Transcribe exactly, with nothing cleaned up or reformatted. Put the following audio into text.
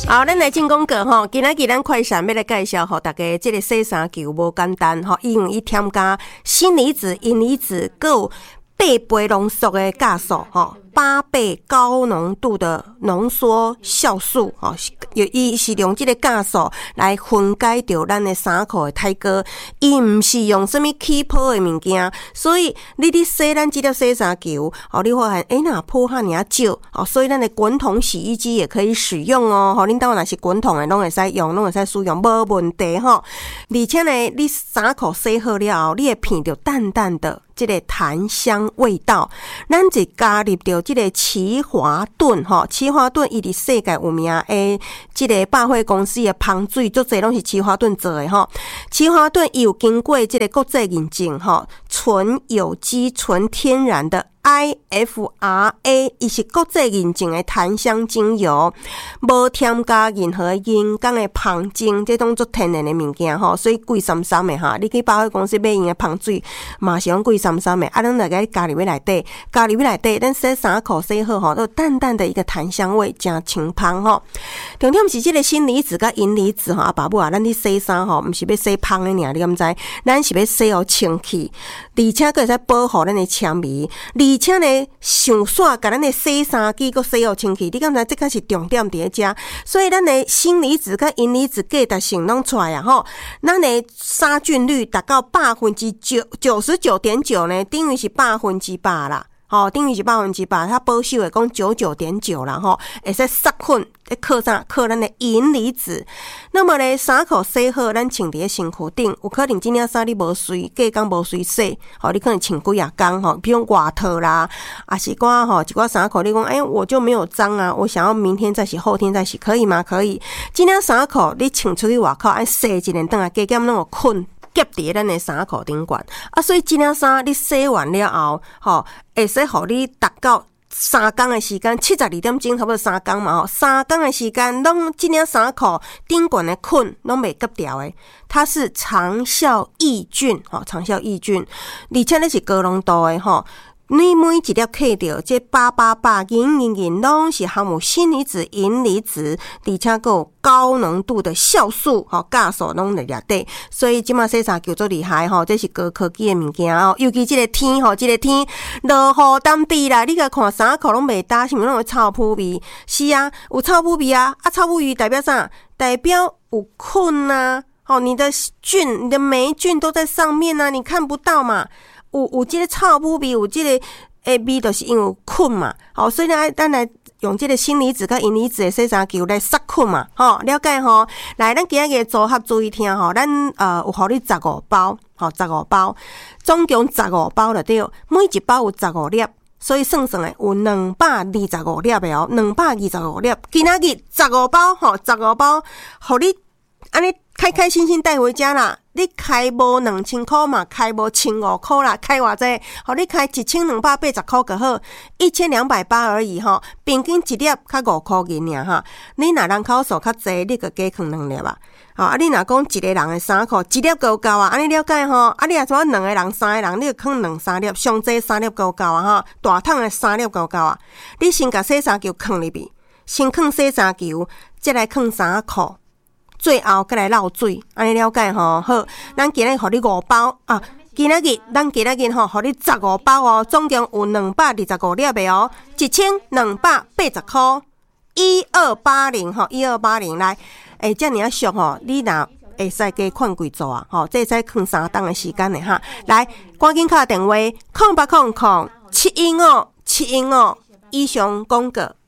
好，咱来进广告吼，今仔日咱快闪要来介绍吼，大家这个洗衫球无简单吼，因为伊添加锌离子、银离子，还有八倍浓缩的酵素吼。八倍高浓度的浓缩酵素，吼，有伊是用这个酵素来分解掉咱的衫裤的胎膏，伊唔是用什么起泡的物件，所以你伫洗咱这粒洗衫球，哦，你发现诶那泡哈尔少，哦，所以咱的滚筒洗衣机也可以使用哦，吼，恁兜若是滚筒的，拢会使用，拢会使使用，无问题吼。而且呢，你衫裤洗好了后，你会闻到淡淡的这个檀香味道，咱就加入到这个奇华顿吼，奇华顿伊伫世界有名诶，这个百货公司的香水足侪拢是奇华顿做的吼。奇华顿伊有经过这个国际认证吼，纯有机、纯天然的。I F R A 伊是国际认证的檀香精油，无添加任何人工的香精，这当作天然的物件吼，所以贵三三的哈。你去百货公司买因的香水，嘛是用贵三三的，啊，咱来个加入内底，加入内底，咱洗衫裤洗好吼，都有淡淡的一个檀香味，真清香吼。重点是这个锌离子甲银离子吼，啊，爸母啊，咱去洗衫吼，毋是要洗香的尔，你敢知？咱是要洗互清气，而且佫会使保护咱的纤维。而且呢，上煞甲咱的洗衫机佫洗好清气，你敢知？这个是重点伫遮，所以咱的锌离子甲银离子价值性拢出来啊吼。咱的杀菌率达到百分之九九十九点九呢，等于是百分之百啦。吼，等于是百分之百，它保守会讲九九点九啦吼，会使杀菌，刻啥刻咱的银离子。那么呢，衫裤洗好，咱穿伫身躯顶，有可能今天衫你无水，过工无水洗，吼，你可能穿几啊工吼，比如外套啦，啊是寡吼，一寡衫裤你讲，哎，我就没有脏啊，我想要明天再洗，后天再洗，可以吗？可以。今天衫裤你穿出去外口，按洗一年，等下加减拢有困。夹伫咱的衫裤顶管啊，所以这件衫你洗完了后，吼，会使互你达到三工的时间，七十二点钟差不多三工嘛吼，三工的时间，拢这件衫裤顶管的菌拢袂夹掉的，它是长效抑菌，吼，长效抑菌，而且咧是高浓度的吼。你每一粒克到这八八八银银银拢是含有锌离子、银离子，而且还有高浓度的酵素、吼酵素拢在里底，所以即马洗衫球足厉害吼，这是高科技的物件哦。尤其这个天吼，这个天落雨当地啦，你甲看衫裤拢袂搭，是毋是拢有臭扑味？是啊，有臭扑味啊，啊臭扑味代表啥？代表有菌啊，吼，你的菌、你的霉菌都在上面啊，你看不到嘛。有有这个臭扑味，有这个诶味，就是因为有菌嘛。好，所以呢，咱来用这个锌离子跟银离子的洗衫球来杀菌嘛。好，了解吼。来，咱今日组合注意听吼，咱呃有互你十五包，好，十五包，总共十五包就对，每一包有十五粒，所以算算诶有两百二十五粒的哦，两百二十五粒。今仔日十五包吼，十五包，互你安尼开开心心带回家啦。你开无两千块嘛，开无千五块啦，开偌济？好，你开一千两百八十块就好，一千两百八而已哈，平均一粒较五块银尔哈。你若人口数较济，你就加放两粒啊。好，啊，你若讲一个人的衫裤一粒够够啊？安尼了解吼？啊，你若说两个人、三个人，你就放两三粒，上济三粒够够啊哈。大桶的三粒够够啊。你先甲洗衫球放入去，先放洗衫球，再来放衫裤。最后再来漏水，安尼了解吼？好，咱今日互你五包啊！今仔日咱今仔日吼，互你十五包哦，总共有两百二十五粒的哦，一千两百八十块，一二八零吼，一二八零来，诶，这样啊俗吼，你若会使加款几组啊？吼，这使放三档的时间的哈，来，赶紧打电话，空八空空七一五七一五，以上广告。